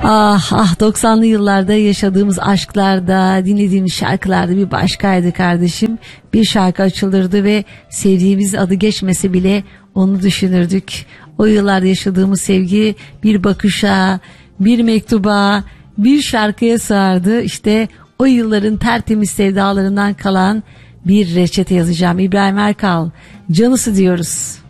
Ah ah, 90'lı yıllarda yaşadığımız aşklarda, dinlediğimiz şarkılarda bir başkaydı kardeşim. Bir şarkı açılırdı ve sevdiğimiz adı geçmese bile onu düşünürdük. O yıllarda yaşadığımız sevgi bir bakışa, bir mektuba, bir şarkıya sığardı. İşte o yılların tertemiz sevdalarından kalan bir reçete yazacağım. İbrahim Erkal, canısı diyoruz.